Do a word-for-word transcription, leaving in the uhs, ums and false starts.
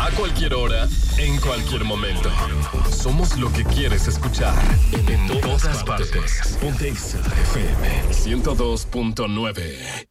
A cualquier hora, en cualquier momento. Somos lo que quieres escuchar. En, en todas partes. Ponte Exa F M ciento dos punto nueve.